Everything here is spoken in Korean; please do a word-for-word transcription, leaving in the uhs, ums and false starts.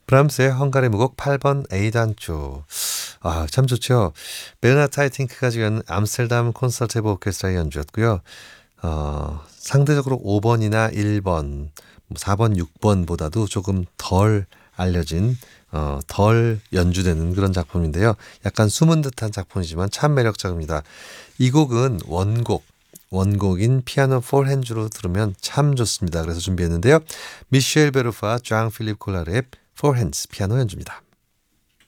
브람스의 헝가리 무곡 팔 번 A 단조. 아, 참 좋죠. 베르나트 하이팅크가 지금 암스테르담 콘서트 오케스트라의 연주였고요. 어, 상대적으로 오 번이나 일 번, 사 번, 육 번보다도 조금 덜 알려진 어, 덜 연주되는 그런 작품인데요. 약간 숨은 듯한 작품이지만 참 매력적입니다. 이 곡은 원곡, 원곡인 피아노 사 핸즈로 들으면 참 좋습니다. 그래서 준비했는데요. 미셸 베루파, 장 필립 콜라르의 사 핸즈 피아노 연주입니다.